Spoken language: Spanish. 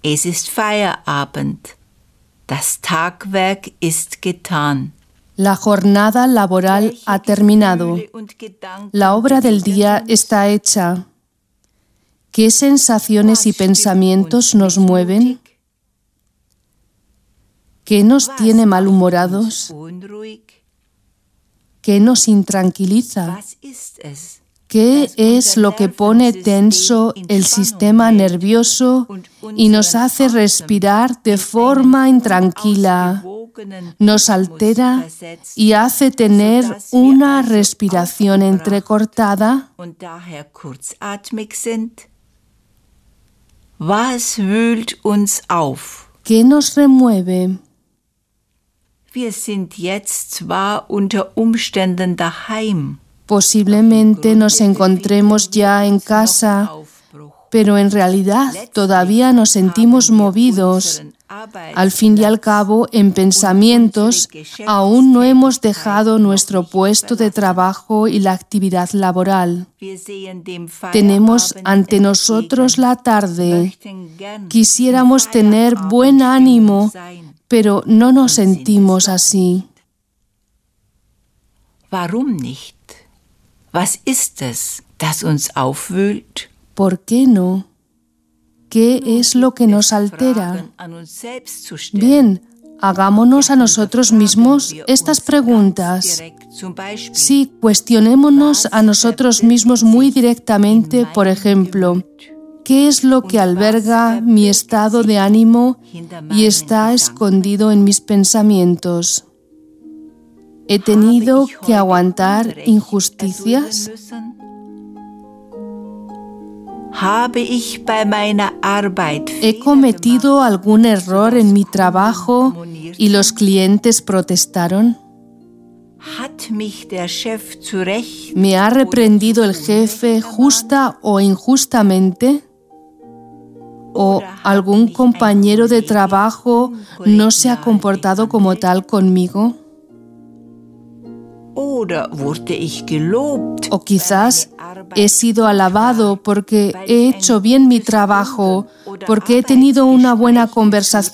Es ist Feierabend. Das Tagwerk ist getan. La jornada laboral ha terminado. La obra del día está hecha. ¿Qué sensaciones y pensamientos nos mueven? ¿Qué nos tiene malhumorados? ¿Qué nos intranquiliza? ¿Qué es lo que pone tenso el sistema nervioso y nos hace respirar de forma intranquila? Nos altera y hace tener una respiración entrecortada. Was wühlt uns auf? ¿Qué nos remueve? Wir sind jetzt zwar unter Umständen daheim. Posiblemente nos encontremos ya en casa, pero en realidad todavía nos sentimos movidos. Al fin y al cabo, en pensamientos, aún no hemos dejado nuestro puesto de trabajo y la actividad laboral. Tenemos ante nosotros la tarde. Quisiéramos tener buen ánimo, pero no nos sentimos así. Warum nicht? Was ist es, das uns aufwühlt? ¿Por qué no? ¿Qué es lo que nos altera? Bien, hagámonos a nosotros mismos estas preguntas. Sí, cuestionémonos a nosotros mismos muy directamente, por ejemplo, ¿qué es lo que alberga mi estado de ánimo y está escondido en mis pensamientos? ¿He tenido que aguantar injusticias? ¿He cometido algún error en mi trabajo y los clientes protestaron? ¿Me ha reprendido el jefe justa o injustamente? ¿O algún compañero de trabajo no se ha comportado como tal conmigo? O quizás he sido alabado porque he hecho bien mi trabajo, porque he tenido una buena conversación